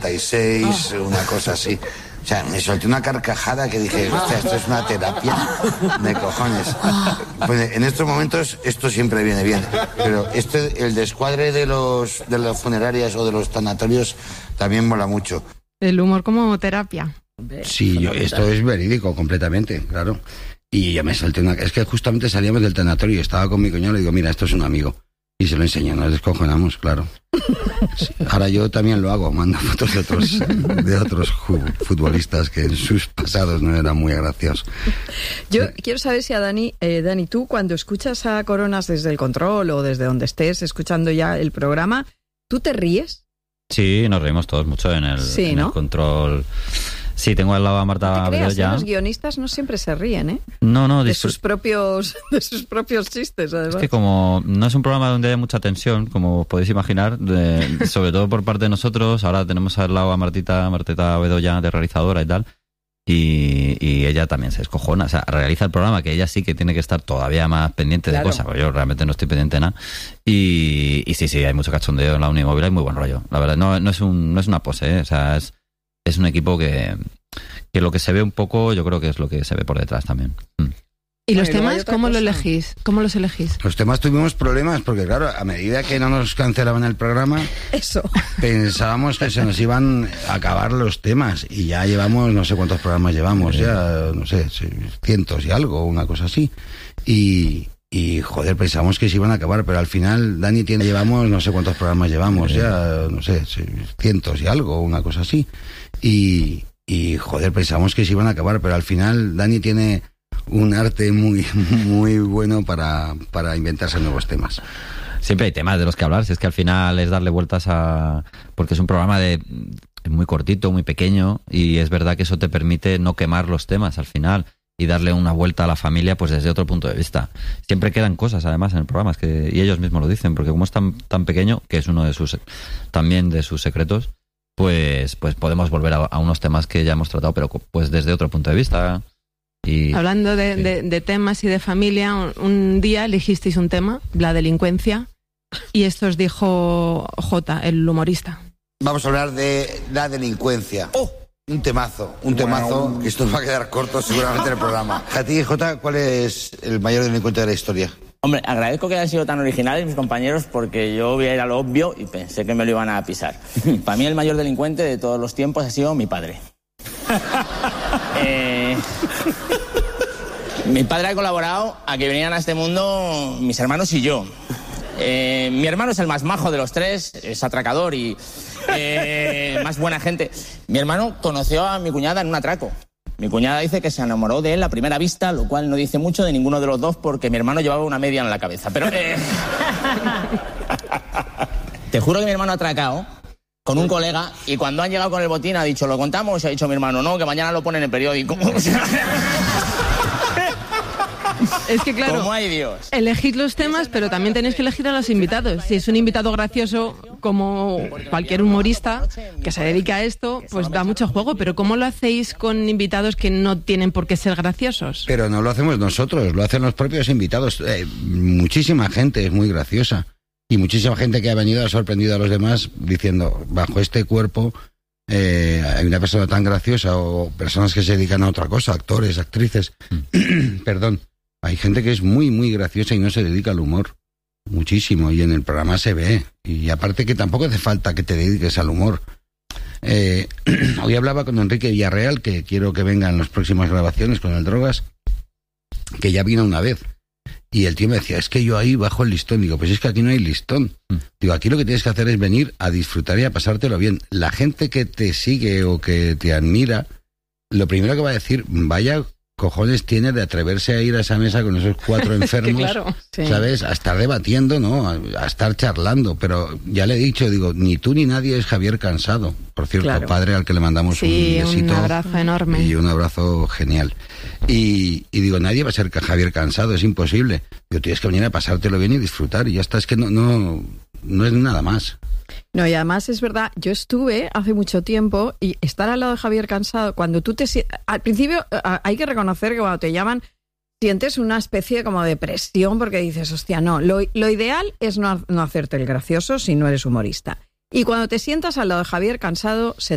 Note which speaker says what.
Speaker 1: 36, una cosa así. O sea, me solté una carcajada que dije, hostia, esto es una terapia de cojones. Pues en estos momentos esto siempre viene bien, pero el descuadre de las funerarias o de los tanatorios también mola mucho.
Speaker 2: El humor como terapia.
Speaker 3: Sí, esto es verídico completamente, claro. Y yo me solté es que justamente salíamos del tanatorio y estaba con mi cuñado y le digo, mira, esto es un amigo. Y se lo enseñó, nos descojonamos, claro. Sí, ahora yo también lo hago, mando fotos de otros futbolistas que en sus pasados no eran muy graciosos.
Speaker 4: Yo quiero saber si a Dani, tú cuando escuchas a Coronas desde el control o desde donde estés escuchando ya el programa, ¿tú te ríes?
Speaker 5: Sí, nos reímos todos mucho en el control. Sí, tengo al lado a Marta Bedoya.
Speaker 4: Los guionistas no siempre se ríen, ¿eh?
Speaker 5: No,
Speaker 4: de sus propios chistes, además.
Speaker 5: Es que como no es un programa donde hay mucha tensión, como podéis imaginar, sobre todo por parte de nosotros, ahora tenemos al lado a Martita Bedoya, de realizadora y tal, y ella también se descojona, o sea, realiza el programa, que ella sí que tiene que estar todavía más pendiente de cosas, porque yo realmente no estoy pendiente de nada, y sí, hay mucho cachondeo en la Unimóvil, hay muy buen rollo, la verdad, no es una pose, o sea, es un equipo que lo que se ve un poco, yo creo que es lo que se ve por detrás también.
Speaker 2: ¿Y los temas cómo los elegís? ¿Cómo los elegís?
Speaker 3: Los temas tuvimos problemas porque, claro, a medida que no nos cancelaban el programa, pensábamos que se nos iban a acabar los temas y ya llevamos, no sé cuántos programas llevamos, ya, no sé, cientos y algo, una cosa así. Y joder, pensamos que se iban a acabar, pero al final llevamos, no sé cuántos programas llevamos, ya, no sé, cientos y algo, una cosa así. Y joder, pensamos que se iban a acabar, pero al final Dani tiene un arte muy, muy bueno para inventarse nuevos temas.
Speaker 5: Siempre hay temas de los que hablar, si es que al final es darle vueltas porque es un programa muy cortito, muy pequeño, y es verdad que eso te permite no quemar los temas al final y darle una vuelta a la familia pues desde otro punto de vista. Siempre quedan cosas además en el programa, y ellos mismos lo dicen, porque como es tan pequeño, que es uno de sus secretos, pues podemos volver a unos temas que ya hemos tratado, pero pues desde otro punto de vista.
Speaker 2: Hablando de temas y de familia, un día elegisteis un tema, la delincuencia, y esto os dijo Jota, el humorista.
Speaker 1: Vamos a hablar de la delincuencia. Un temazo, que esto va a quedar corto seguramente en el programa. A ti, Jota, ¿cuál es el mayor delincuente de la historia?
Speaker 6: Hombre, agradezco que hayan sido tan originales mis compañeros, porque yo voy a ir a lo obvio y pensé que me lo iban a pisar. Para mí el mayor delincuente de todos los tiempos ha sido mi padre. Mi padre ha colaborado a que vinieran a este mundo mis hermanos y yo. Mi hermano es el más majo de los tres, es atracador y más buena gente. Mi hermano conoció a mi cuñada en un atraco. Mi cuñada dice que se enamoró de él a primera vista, lo cual no dice mucho de ninguno de los dos, porque mi hermano llevaba una media en la cabeza. Pero te juro que mi hermano ha atracado con un colega, y cuando han llegado con el botín ha dicho, ¿lo contamos? Y ha dicho mi hermano, no, que mañana lo ponen en el periódico.
Speaker 2: Es que claro,
Speaker 6: ¿cómo hay Dios?
Speaker 2: Elegid los temas, pero también tenéis que elegir a los invitados. Si es un invitado gracioso, como cualquier humorista que se dedica a esto, pues da mucho juego. Pero ¿cómo lo hacéis con invitados que no tienen por qué ser graciosos?
Speaker 3: Pero no lo hacemos nosotros, lo hacen los propios invitados. Muchísima gente es muy graciosa. Y muchísima gente que ha venido ha sorprendido a los demás diciendo, bajo este cuerpo hay una persona tan graciosa, o personas que se dedican a otra cosa, actores, actrices. Perdón. Hay gente que es muy, muy graciosa y no se dedica al humor. Muchísimo. Y en el programa se ve. Y aparte que tampoco hace falta que te dediques al humor. Hoy hablaba con Enrique Villarreal, que quiero que venga en las próximas grabaciones con el Drogas, que ya vino una vez. Y el tío me decía, es que yo ahí bajo el listón. Digo, pues es que aquí no hay listón. Digo, aquí lo que tienes que hacer es venir a disfrutar y a pasártelo bien. La gente que te sigue o que te admira, lo primero que va a decir, vaya cojones tiene de atreverse a ir a esa mesa con esos 4 enfermos,
Speaker 2: claro, sí.
Speaker 3: ¿Sabes? A estar debatiendo, ¿no? A estar charlando. Pero ya le he dicho, digo, ni tú ni nadie es Javier Cansado. Por cierto, claro. Padre al que le mandamos un besito.
Speaker 2: Un abrazo enorme.
Speaker 3: Y un abrazo genial. Y digo, nadie va a ser Javier Cansado, es imposible. Digo, tienes que venir a pasártelo bien y disfrutar. Y ya está, es que no es nada más.
Speaker 4: No, y además es verdad, yo estuve hace mucho tiempo y estar al lado de Javier Cansado, cuando tú al principio hay que reconocer que cuando te llaman sientes una especie como de presión porque dices, hostia, no, lo ideal es no hacerte el gracioso si no eres humorista. Y cuando te sientas al lado de Javier Cansado, se